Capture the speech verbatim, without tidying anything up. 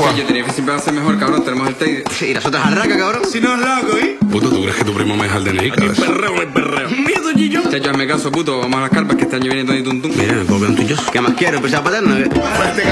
guapa. Yo tenía que siempre va a ser mejor, cabrón. Tenemos el Teide. Sí, y las otras arracas, cabrón. Si no es loco, ¿eh? Puto, ¿tú crees que tu primo me deja el D N I, cabrón? Perreo, me perreo. Miedo, Gillo. Chacho, hazme caso, puto. Vamos a las carpas que están lloviendo y tuntum. Mira, me puedo ver un tuyo. ¿Qué más quiero? ¿Empezar a paterna?